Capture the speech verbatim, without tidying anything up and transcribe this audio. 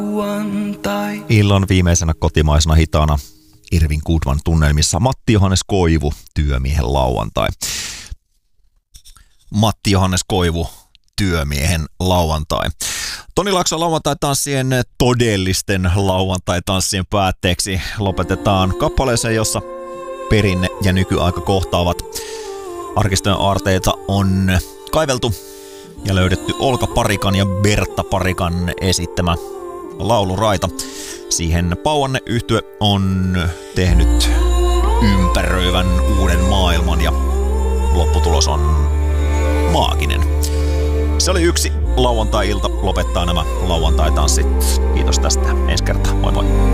Illan viimeisenä kotimaisena hitaana Irvin Goodman tunnelmissa Matti Johannes Koivu, Työmiehen lauantai. Matti Johannes Koivu, Työmiehen lauantai. Toni Laakson lauantai-tanssien todellisten lauantai-tanssien päätteeksi lopetetaan kappaleeseen, jossa perinne ja nykyaika kohtaavat. Arkistojen aarteita on kaiveltu ja löydetty Olka Parikan ja Bertta Parikan esittämä lauluraita. Siihen Pauanne yhtye on tehnyt ympäröivän uuden maailman ja lopputulos on maaginen. Se oli yksi lauantai-ilta lopettaa nämä lauantai-tanssit. Kiitos tästä. Ensi kertaa. Moi moi.